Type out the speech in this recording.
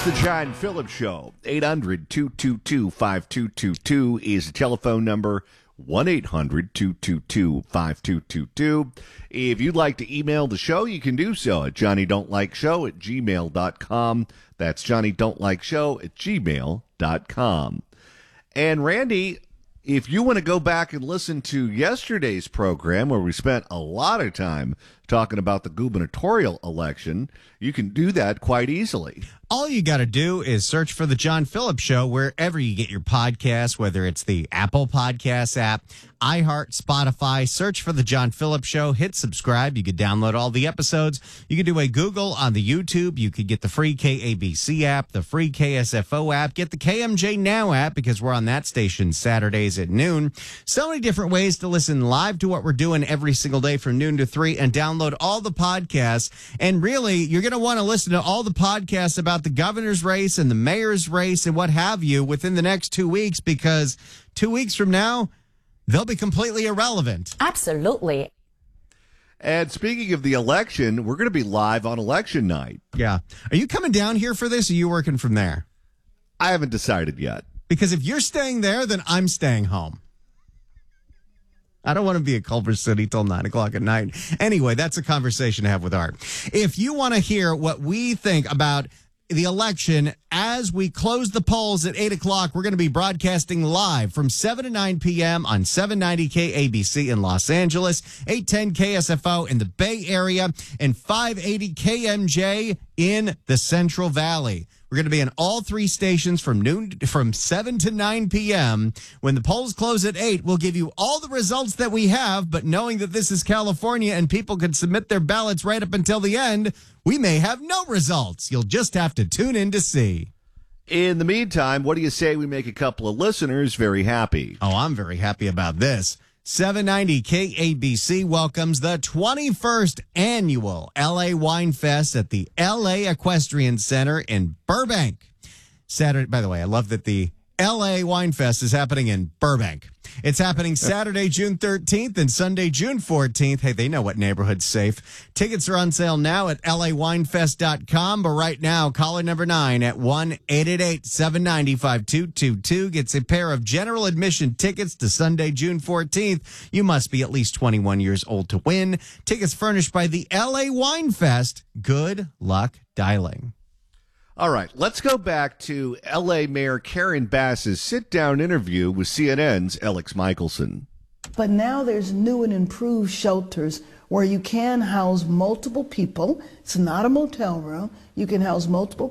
It's the John Phillips Show. 800-222-5222 is the telephone number. 1-800-222-5222. If you'd like to email the show, you can do so at johnnydon'tlikeshow@gmail.com. That's johnnydon'tlikeshow@gmail.com. And Randy, if you want to go back and listen to yesterday's program where we spent a lot of time talking about the gubernatorial election, you can do that quite easily. All you got to do is search for The John Phillips Show wherever you get your podcasts, whether it's the Apple Podcasts app, iHeart, Spotify. Search for The John Phillips Show. Hit subscribe. You could download all the episodes. You could do a Google on the YouTube. You could get the free KABC app, the free KSFO app. Get the KMJ Now app because we're on that station Saturdays at noon. So many different ways to listen live to what we're doing every single day from noon to 3 and download all the podcasts. And really, you're going to want to listen to all the podcasts about the governor's race and the mayor's race and what have you within the next 2 weeks, because 2 weeks from now, they'll be completely irrelevant. Absolutely. And speaking of the election, we're going to be live on election night. Yeah. Are you coming down here for this, or are you working from there? I haven't decided yet. Because if you're staying there, then I'm staying home. I don't want to be at Culver City till 9 o'clock at night. Anyway, that's a conversation to have with Art. If you want to hear what we think about the election as we close the polls at 8 o'clock, we're going to be broadcasting live from 7 to 9 p.m. on 790 KABC in Los Angeles, 810 KSFO in the Bay Area, and 580 KMJ in the Central Valley. We're going to be in all three stations from 7 to 9 p.m. When the polls close at 8, we'll give you all the results that we have, but knowing that this is California and people can submit their ballots right up until the end, we may have no results. You'll just have to tune in to see. In the meantime, what do you say we make a couple of listeners very happy? Oh, I'm very happy about this. 790 KABC welcomes the 21st annual LA Wine Fest at the LA Equestrian Center in Burbank. Saturday, by the way, I love that the LA Wine Fest is happening in Burbank. It's happening Saturday, June 13th and Sunday, June 14th. Hey, they know what neighborhood's safe. Tickets are on sale now at lawinefest.com. But right now, caller number 9 at 1-888-790-5222 gets a pair of general admission tickets to Sunday, June 14th. You must be at least 21 years old to win. Tickets furnished by the LA Wine Fest. Good luck dialing. All right, let's go back to L.A. Mayor Karen Bass's sit-down interview with CNN's Alex Michelson. But now there's new and improved shelters where you can house multiple people. It's not a motel room. You can house multiple